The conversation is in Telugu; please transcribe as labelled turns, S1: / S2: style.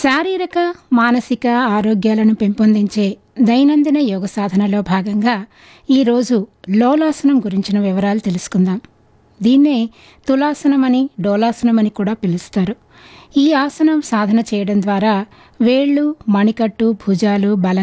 S1: శారీరక మానసిక ఆరోగ్యాలను పెంపొందించే దైనందిన యోగ సాధనలో భాగంగా ఈరోజు లోలాసనం గురించిన వివరాలు తెలుసుకుందాం. దీన్నే తులాసనమని డోలాసనమని కూడా పిలుస్తారు. ఈ ఆసనం సాధన చేయడం ద్వారా వేళ్ళు, మణికట్టు, భుజాలు బలంగా